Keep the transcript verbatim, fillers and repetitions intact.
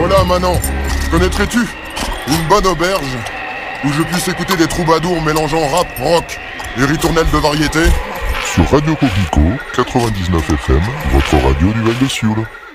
Voilà, Manon. Connaîtrais-tu une bonne auberge où je puisse écouter des troubadours mélangeant rap, rock et ritournelles de variété? Sur Radio Coquelicot, quatre-vingt-dix-neuf F M, votre radio du Val de Sioule.